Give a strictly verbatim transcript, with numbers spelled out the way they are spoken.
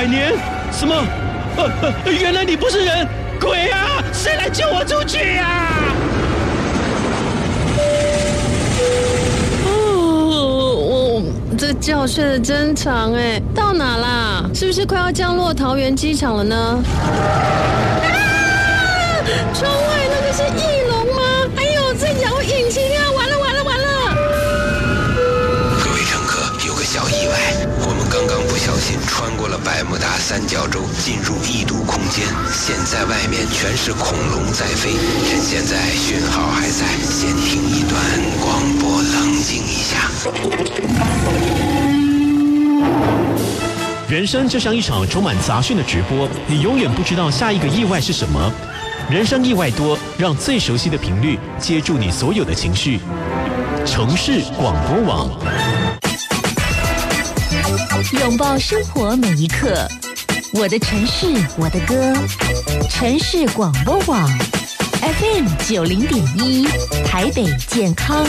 百年？什么？呃呃，原来你不是人，鬼啊！谁来救我出去呀、啊？ 哦，我这觉睡得真长哎，到哪啦？是不是快要降落桃园机场了呢？啊！窗外那个是翼龙吗？哎呦，在摇引擎啊！完了完了完了！ 各位乘客，有个小意外，我们刚刚不小心穿过了百慕大三角洲，进入异度空间。现在外面全是恐龙在飞，趁现在讯号还在，先听一段广播，冷静一下。 人生就像一场充满杂讯的直播，你永远不知道下一个意外是什么。人生意外多，让最熟悉的频率接住你所有的情绪。城市广播网， 拥抱生活每一刻，我的城市，我的歌，城市广播网 F M 九零点一，台北健康。